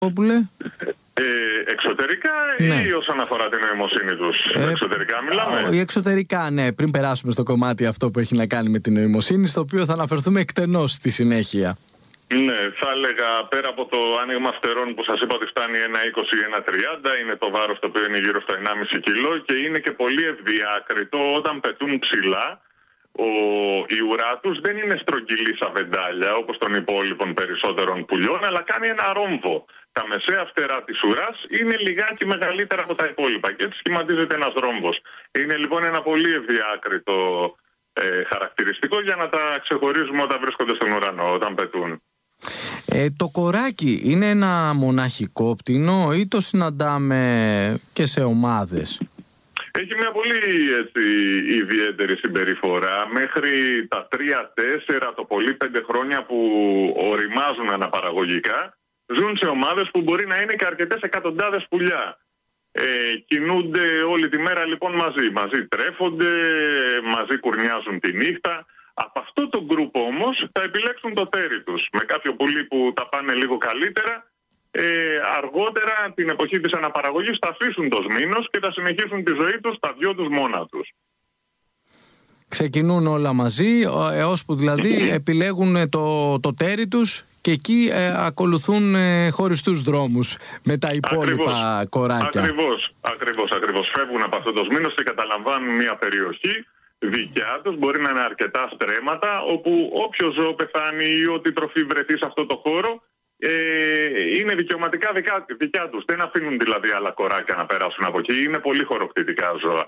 Παναγόπουλε? Εξωτερικά ή όσον αφορά την νοημοσύνη τους? Εξωτερικά μιλάμε. Εξωτερικά, ναι. Πριν περάσουμε στο κομμάτι αυτό που έχει να κάνει με την νοημοσύνη, στο οποίο θα αναφερθούμε εκτενώς στη συνέχεια. Ναι, θα έλεγα πέρα από το άνοιγμα φτερών που σας είπα ότι φτάνει 1,20 ή 1,30, είναι το βάρος το οποίο είναι γύρω στο 1,5 κιλό και είναι και πολύ ευδιάκριτο όταν πετούν ψηλά. Η ουρά τους δεν είναι στρογγυλή σαν βεντάλια όπως των υπόλοιπων περισσότερων πουλιών, αλλά κάνει ένα ρόμβο. Τα μεσαία φτερά της ουράς είναι λιγάκι μεγαλύτερα από τα υπόλοιπα και έτσι σχηματίζεται ένας ρόμβος. Είναι λοιπόν ένα πολύ ευδιάκριτο χαρακτηριστικό για να τα ξεχωρίζουμε όταν βρίσκονται στον ουρανό, όταν πετούν. Το κοράκι είναι ένα μοναχικό πτηνό ή το συναντάμε και σε ομάδες? Έχει μια πολύ ιδιαίτερη συμπεριφορά. Μέχρι τα 3-4, το πολύ 5 χρόνια που οριμάζουν αναπαραγωγικά, ζουν σε ομάδες που μπορεί να είναι και αρκετές εκατοντάδες πουλιά. Κινούνται όλη τη μέρα λοιπόν μαζί τρέφονται, μαζί κουρνιάζουν τη νύχτα. Από αυτό το γκρουπ όμως θα επιλέξουν το τέρι τους. Με κάποιο πουλί που τα πάνε λίγο καλύτερα, αργότερα την εποχή της αναπαραγωγής θα αφήσουν το σμήνος και θα συνεχίσουν τη ζωή τους τα δυο τους μόνα τους. Ξεκινούν όλα μαζί, έως που δηλαδή επιλέγουν το τέρι τους και εκεί ακολουθούν χωριστούς δρόμους με τα υπόλοιπα κοράκια. Ακριβώς. Φεύγουν από αυτό το σμήνος και καταλαμβάνουν μια περιοχή δικιά τους. Μπορεί να είναι αρκετά στρέμματα όπου όποιο ζώο πεθάνει ή ό,τι τροφή βρεθεί σε αυτό το χώρο είναι δικαιωματικά δικιά τους. Δεν αφήνουν δηλαδή άλλα κοράκια να περάσουν από εκεί. Είναι πολύ χωροκτητικά ζώα.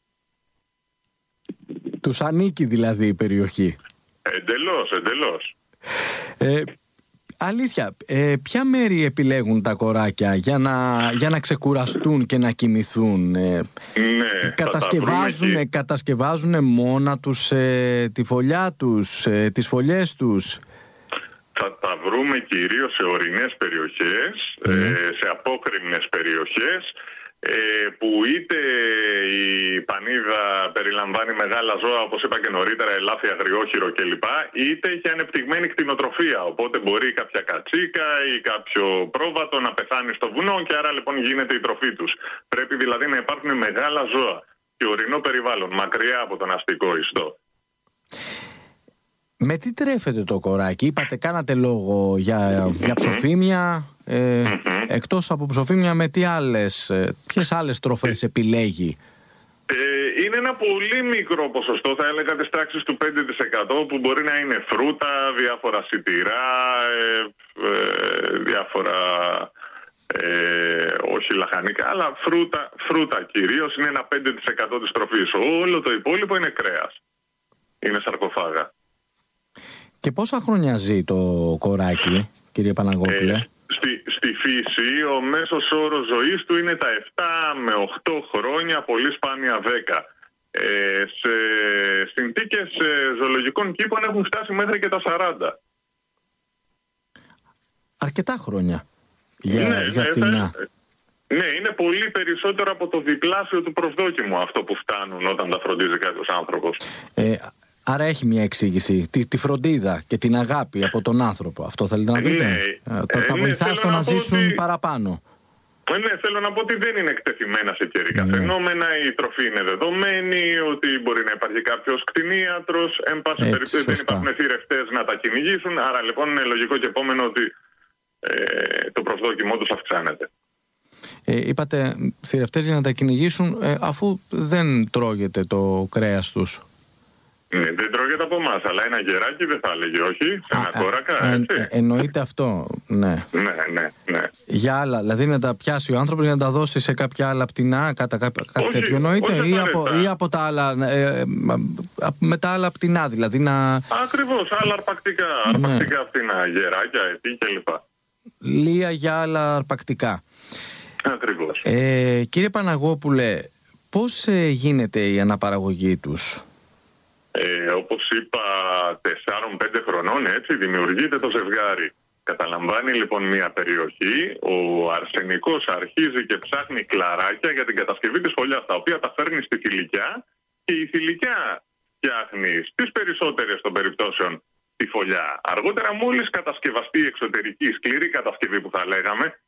Τους ανήκει δηλαδή η περιοχή. Εντελώς. Αλήθεια, ποια μέρη επιλέγουν τα κοράκια για να ξεκουραστούν και να κοιμηθούν? Κατασκευάζουν μόνα τους τη φωλιά τους, τις φωλιές τους? Θα τα βρούμε κυρίως σε ορεινές περιοχές, σε απόκρημνες περιοχές, που είτε η πανίδα περιλαμβάνει μεγάλα ζώα, όπως είπα και νωρίτερα, ελάφι, αγριόχειρο κλπ, είτε έχει ανεπτυγμένη κτηνοτροφία. Οπότε μπορεί κάποια κατσίκα ή κάποιο πρόβατο να πεθάνει στο βουνό και άρα λοιπόν γίνεται η τροφή τους. Πρέπει δηλαδή να υπάρχουν μεγάλα ζώα και ορεινό περιβάλλον, μακριά από τον αστικό ιστό. Με τι τρέφεται το κοράκι? Είπατε, κάνατε λόγο για ψοφίμια. Εκτός από ψοφίμια, με ποιες άλλες τροφές επιλέγει? Είναι ένα πολύ μικρό ποσοστό, θα έλεγα της τάξης του 5%, που μπορεί να είναι φρούτα, διάφορα σιτηρά, διάφορα όχι λαχανικά, αλλά φρούτα κυρίως. Είναι ένα 5% της τροφής. Όλο το υπόλοιπο είναι κρέας. Είναι σαρκοφάγα. Και πόσα χρόνια ζει το κοράκι, κύριε Παναγόπουλε? Στη φύση ο μέσος όρος ζωής του είναι τα 7 με 8 χρόνια, πολύ σπάνια 10. Σε συνθήκες ζωολογικών κήπων έχουν φτάσει μέχρι και τα 40. Αρκετά χρόνια για πτηνά. Ναι, είναι πολύ περισσότερο από το διπλάσιο του προσδόκιμου αυτό που φτάνουν όταν τα φροντίζει κάποιος άνθρωπος. Άρα έχει μια εξήγηση, τη φροντίδα και την αγάπη από τον άνθρωπο. Αυτό θέλετε να πείτε? Τα βοηθά στο να ζήσουν παραπάνω. Ναι, θέλω να πω ότι δεν είναι εκτεθειμένα σε καιρικά φαινόμενα. Η τροφή είναι δεδομένη, ότι μπορεί να υπάρχει κάποιος κτηνίατρος. Εν πάση περιπτώσει δεν υπάρχουν θηρευτές να τα κυνηγήσουν. Άρα λοιπόν είναι λογικό και επόμενο ότι το προσδόκιμό τους αυξάνεται. Είπατε θηρευτές για να τα κυνηγήσουν, αφού δεν τρώγεται το κρέας τους. Ναι, δεν τρώγεται από εμάς, αλλά ένα γεράκι δεν θα έλεγε όχι, σε ένα κόρακα, έτσι. Εννοείται αυτό, ναι. Ναι. Για άλλα, δηλαδή να τα πιάσει ο άνθρωπος για να τα δώσει σε κάποια άλλα πτηνά, κάτι τέτοιο εννοείται, ή από τα άλλα, με τα άλλα πτηνά, δηλαδή να... Ακριβώς, άλλα αρπακτικά πτηνά, γεράκια, ετή κλπ. Λία για άλλα αρπακτικά. Ακριβώς. Κύριε Παναγόπουλε, πώς γίνεται η αναπαραγωγή τους? Όπως είπα, 4-5 χρονών, έτσι, δημιουργείται το ζευγάρι. Καταλαμβάνει λοιπόν μια περιοχή, ο αρσενικός αρχίζει και ψάχνει κλαράκια για την κατασκευή της φωλιάς, τα οποία τα φέρνει στη θηλυκιά και η θηλυκιά φτιάχνει στις περισσότερες των περιπτώσεων τη φωλιά. Αργότερα, μόλις κατασκευαστεί η εξωτερική σκληρή κατασκευή που θα λέγαμε,